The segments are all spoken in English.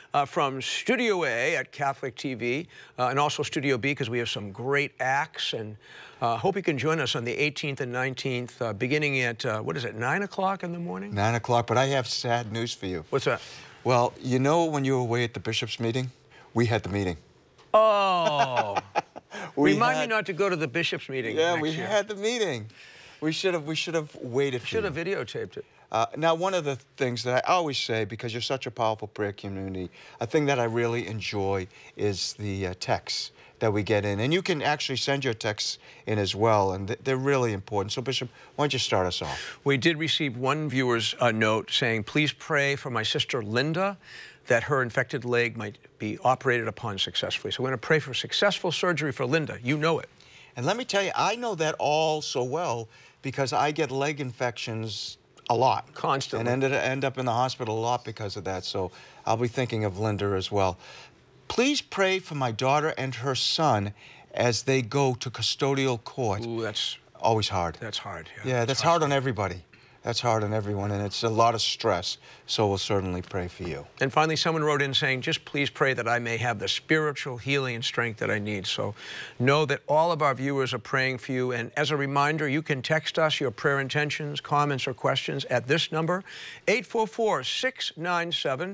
from Studio A at Catholic TV and also Studio B because we have some great acts. And hope you can join us on the 18th and 19th, beginning at, what is it, 9 o'clock in the morning? 9 o'clock, but I have sad news for you. What's that? Well, you know when you were away at the bishop's meeting? We had the meeting. Oh. Remind me not to go to the bishop's meeting next year. Had the meeting. We should have waited for you. Should have videotaped it. Now, one of the things that I always say, because you're such a powerful prayer community, a thing that I really enjoy is the texts that we get in. And you can actually send your texts in as well, and they're really important. So, Bishop, why don't you start us off? We did receive one viewer's note saying, please pray for my sister Linda, that her infected leg might be operated upon successfully. So we're going to pray for successful surgery for Linda. You know it. And let me tell you, I know that all so well because I get leg infections a lot. Constantly. And end up in the hospital a lot because of that. So I'll be thinking of Linda as well. Please pray for my daughter and her son as they go to custodial court. Ooh, that's always hard. That's hard. Yeah, that's hard on everybody. That's hard on everyone, and it's a lot of stress, so we'll certainly pray for you. And finally, someone wrote in saying, just please pray that I may have the spiritual healing and strength that I need. So know that all of our viewers are praying for you, and as a reminder, you can text us your prayer intentions, comments, or questions at this number, 844-697-5221,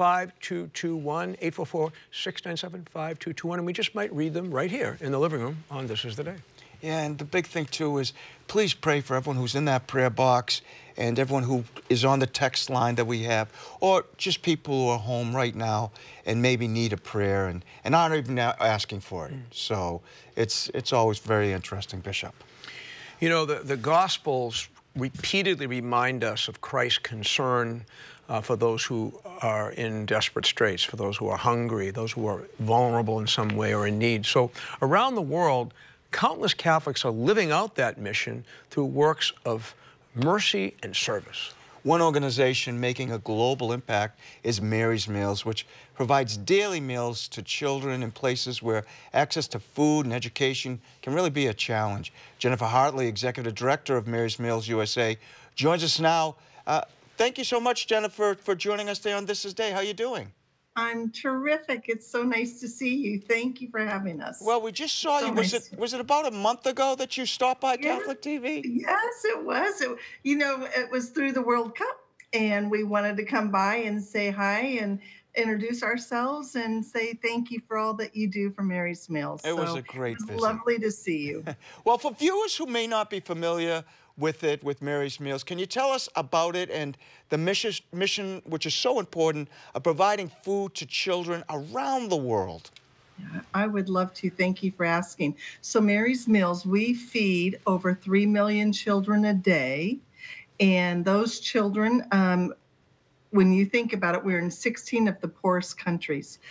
844-697-5221, and we just might read them right here in the living room on This Is the Day. Yeah, and the big thing, too, is please pray for everyone who's in that prayer box and everyone who is on the text line that we have, or just people who are home right now and maybe need a prayer and aren't even asking for it. So it's always very interesting, Bishop. You know, the Gospels repeatedly remind us of Christ's concern for those who are in desperate straits, for those who are hungry, those who are vulnerable in some way or in need. So around the world, countless Catholics are living out that mission through works of mercy and service. One organization making a global impact is Mary's Meals, which provides daily meals to children in places where access to food and education can really be a challenge. Jennifer Hartley, Executive Director of Mary's Meals USA, joins us now. Thank you so much, Jennifer, for joining us today on This Is Day. How are you doing? I'm terrific. It's so nice to see you. Thank you for having us. Well, we just saw you. Was it about a month ago that you stopped by Catholic TV? Yes, it was. It was through the World Cup, and we wanted to come by and say hi and introduce ourselves and say thank you for all that you do for Mary's Meals. It was a great visit. Lovely to see you. Well, for viewers who may not be familiar with Mary's Meals, can you tell us about it and the mission, which is so important, of providing food to children around the world? Yeah, I would love to. Thank you for asking. So Mary's Meals, we feed over 3 million children a day. And those children, when you think about it, we're in 16 of the poorest countries.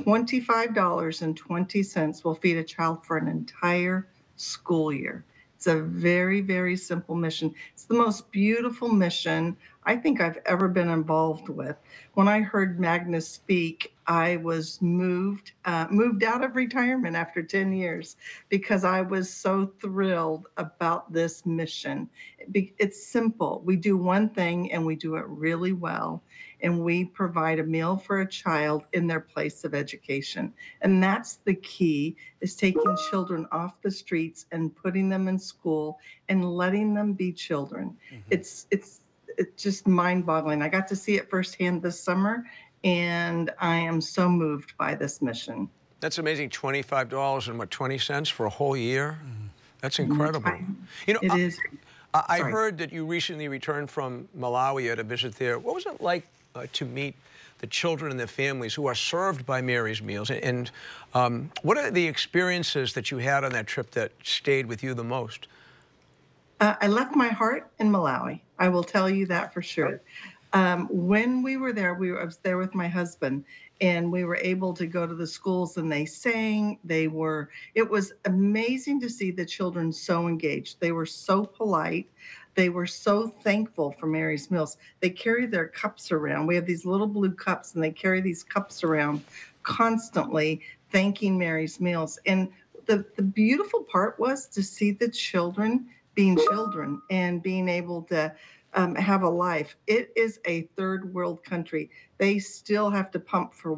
$25.20 will feed a child for an entire school year. It's a very, very simple mission. It's the most beautiful mission I think I've ever been involved with. When I heard Magnus speak, I was moved out of retirement after 10 years because I was so thrilled about this mission. It's simple. We do one thing and we do it really well. And we provide a meal for a child in their place of education. And that's the key, is taking children off the streets and putting them in school and letting them be children. It's just mind-boggling. I got to see it firsthand this summer, and I am so moved by this mission. That's amazing. $25.20 for a whole year? That's incredible. You know, it is. I heard that you recently returned from Malawi at a visit there. What was it like to meet the children and their families who are served by Mary's Meals? And what are the experiences that you had on that trip that stayed with you the most? I left my heart in Malawi. I will tell you that for sure. When we were there, I was there with my husband, and we were able to go to the schools, and they sang. It was amazing to see the children so engaged. They were so polite. They were so thankful for Mary's Meals. They carry their cups around. We have these little blue cups, and they carry these cups around constantly, thanking Mary's Meals. And the beautiful part was to see the children being children and being able to have a life. It is a third world country. They still have to pump for